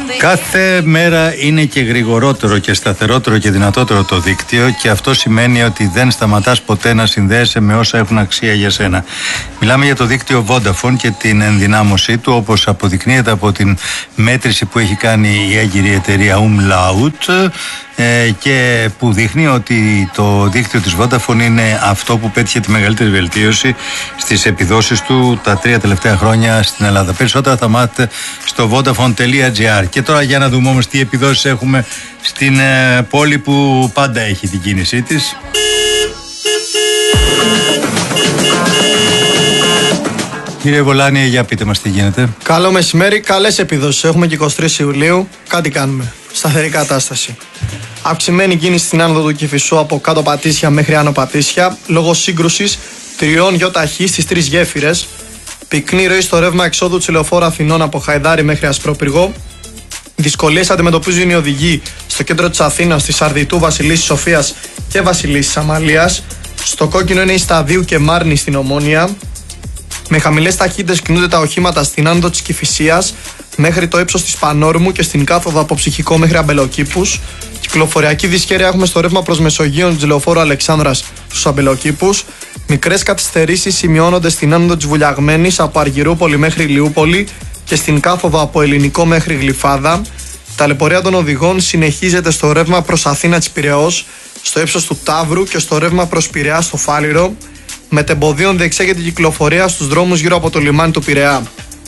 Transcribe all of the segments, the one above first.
Κάθε μέρα είναι και γρηγορότερο και σταθερότερο και δυνατότερο το δίκτυο και αυτό σημαίνει ότι δεν σταματάς ποτέ να συνδέεσαι με όσα έχουν αξία για σένα. Μιλάμε για το δίκτυο Vodafone και την ενδυνάμωσή του, όπως αποδεικνύεται από την μέτρηση που έχει κάνει η έγκυρη εταιρεία Umlaut και που δείχνει ότι το δίκτυο της Vodafone είναι αυτό που πέτυχε τη μεγαλύτερη βελτίωση στις επιδόσεις του τα 3 τελευταία χρόνια στην Ελλάδα. Περισσότερα θα μάθετε στο vodafone.gr. Και τώρα για να δούμε όμως τι επιδόσεις έχουμε στην πόλη που πάντα έχει την κίνησή της. Κύριε Βολάνη, για πείτε μας τι γίνεται. Καλό μεσημέρι, καλές επιδόσεις. Έχουμε και 23 Ιουλίου. Κάτι κάνουμε. Σταθερή κατάσταση. Αυξημένη κίνηση στην άνοδο του Κηφισού από κάτω Πατήσια μέχρι άνω Πατήσια λόγω σύγκρουσης τριών ΙΟΤΑΧ στις 3 γέφυρες. Πυκνή ροή στο ρεύμα εξόδου της λεωφόρου Αθηνών από Χαϊδάρη μέχρι Ασπρόπυργο. Δυσκολίες αντιμετωπίζουν οι οδηγοί στο κέντρο της Αθήνας, της Αρδιτού, Βασιλίσσης Σοφίας και Βασιλίσσης Αμαλίας. Στο κόκκινο είναι η Σταδίου και Μάρνη στην Ομόνια. Με χαμηλές ταχύτητες κινούνται τα οχήματα στην άνοδο της Κηφισίας μέχρι το ύψος της Πανόρμου και στην κάθοδο από Ψυχικό μέχρι Αμπελοκήπους. Κυκλοφοριακή δυσχέρεια έχουμε στο ρεύμα προς Μεσογείων της λεωφόρου Αλεξάνδρας στους Αμπελοκήπους. Μικρές καθυστερήσεις σημειώνονται στην άνοδο της Βουλιαγμένης από Αργυρούπολη μέχρι Ηλιούπολη και στην κάθοδο από Ελληνικό μέχρι Γλυφάδα. Η ταλαιπωρία των οδηγών συνεχίζεται στο ρεύμα προς Αθήνα της Πειραιώς, στο ύψος του Ταύρου και στο ρεύμα προς Πειραιά στο Φάληρο. Μετεμποδίων διεξάγεται η κυκλοφορία στους δρόμους γύρω από το λιμάνι του Πειραιά.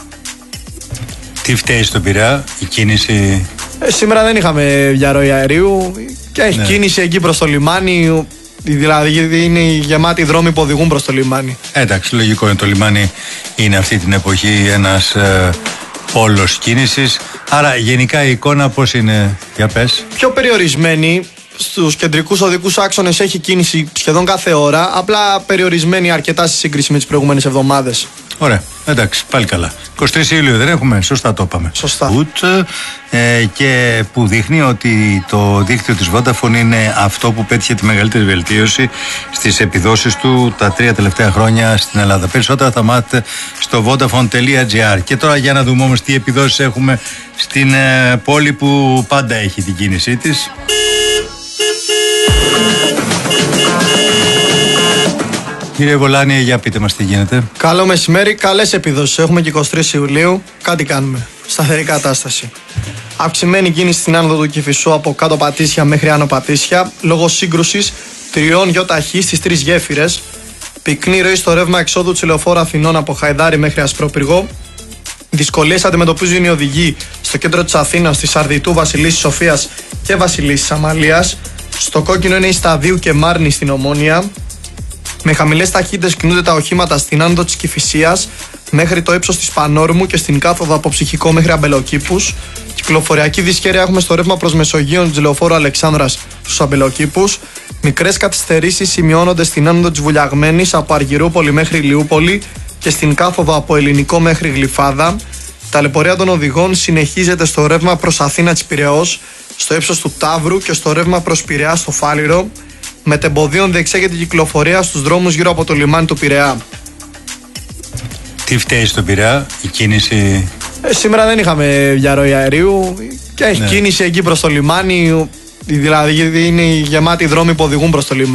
Τι φταίει στον Πειραιά, η κίνηση? Σήμερα δεν είχαμε διαρροή αερίου και έχει κίνηση εκεί προς το λιμάνι. Δηλαδή είναι γεμάτοι δρόμοι που οδηγούν προς το λιμάνι. Εντάξει, λογικό είναι, το λιμάνι είναι αυτή την εποχή ένας πόλος κίνησης. Άρα γενικά η εικόνα πώς είναι, για πες? Πιο περιορισμένη. Στους κεντρικούς οδικούς άξονες έχει κίνηση σχεδόν κάθε ώρα, απλά περιορισμένη αρκετά στη σύγκριση με τις προηγούμενες εβδομάδες. Ωραία, εντάξει, πάλι καλά. 23 Ιουλίου δεν έχουμε, σωστά το είπαμε. Σωστά. Και που δείχνει ότι το δίκτυο της Vodafone είναι αυτό που πέτυχε τη μεγαλύτερη βελτίωση στις επιδόσεις του τα 3 τελευταία χρόνια στην Ελλάδα. Περισσότερα θα μάθετε στο vodafone.gr. Και τώρα για να δούμε όμως τι επιδόσεις έχουμε στην πόλη που πάντα έχει την κίνησή της. Κύριε Βολάνη, για πείτε μας τι γίνεται. Καλό μεσημέρι, καλές επιδόσεις. Έχουμε και 23 Ιουλίου. Κάτι κάνουμε. Σταθερή κατάσταση. Αυξημένη κίνηση στην άνοδο του Κηφισού από κάτω Πατήσια μέχρι άνω Πατήσια λόγω σύγκρουσης τριών ΙΟΤΑΧ στις 3 γέφυρες. Πυκνή ροή στο ρεύμα εξόδου της λεωφόρου Αθηνών από Χαϊδάρη μέχρι Ασπρόπυργο. Δυσκολίες αντιμετωπίζουν οι οδηγοί στο κέντρο της Αθήνας, της Αρδιτού, Βασιλίσσης Σοφίας και Βασιλίσσης Αμαλίας. Στο κόκκινο είναι η Σταδίου και Μάρνη στην Ομόνια. Με χαμηλές ταχύτητες κινούνται τα οχήματα στην άνοδο της Κηφισίας μέχρι το ύψος της Πανόρμου και στην κάθοδο από Ψυχικό μέχρι Αμπελοκήπους. Κυκλοφοριακή δυσχέρεια έχουμε στο ρεύμα προς Μεσογείων της λεωφόρου Αλεξάνδρας στους Αμπελοκήπους. Μικρές καθυστερήσεις σημειώνονται στην άνοδο της Βουλιαγμένης από Αργυρούπολη μέχρι Ηλιούπολη και στην κάθοδο από Ελληνικό μέχρι Γλυφάδα. Η ταλαιπωρία των οδηγών συνεχίζεται στο ρεύμα προς Αθήνα της Πειραιώς, στο ύψος του Ταύρου και στο ρεύμα προς Πειραιά στο Φάληρο. Μετεμποδίων διεξάγεται η κυκλοφορία στους δρόμους γύρω από το λιμάνι του Πειραιά. Τι φταίει στον Πειραιά, η κίνηση? Σήμερα δεν είχαμε διαρροή αερίου και έχει κίνηση εκεί προς το λιμάνι. Δηλαδή είναι γεμάτοι δρόμοι που οδηγούν προς το λιμάνι.